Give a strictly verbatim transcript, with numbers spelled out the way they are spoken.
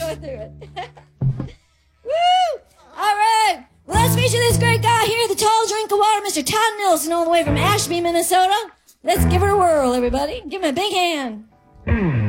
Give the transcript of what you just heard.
going through it. Woo! All right. Well, let's feature this great guy here, the tall drink of water, Mister Todd Nilsson, all the way from Ashby, Minnesota. Let's give it a whirl, everybody. Give him a big hand.